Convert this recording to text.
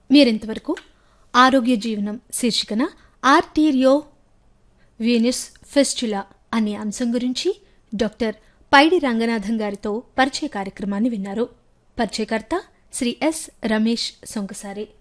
మీరింతవరకు ఆరోగ్య జీవనం శీర్షికన ఆర్టీరియో వీనస్ ఫెస్టులా అనే అంశం గురించి డాక్టర్ పైడి రంగనాథం గారితో పరిచయ కార్యక్రమాన్ని విన్నారు. పరిచయకర్త శ్రీ ఎస్ రమేష్ సొంకసారి.